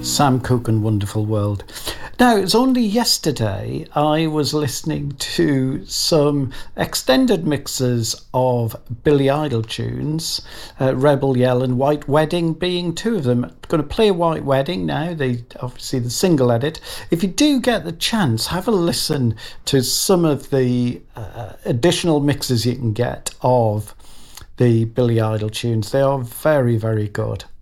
Sam Cooke and Wonderful World. Now, it's only yesterday I was listening to some extended mixes of Billy Idol tunes, Rebel Yell and White Wedding being two of them. I'm going to play White Wedding now, obviously the single edit. If you do get the chance, have a listen to some of the additional mixes you can get of the Billy Idol tunes. They are very, very good.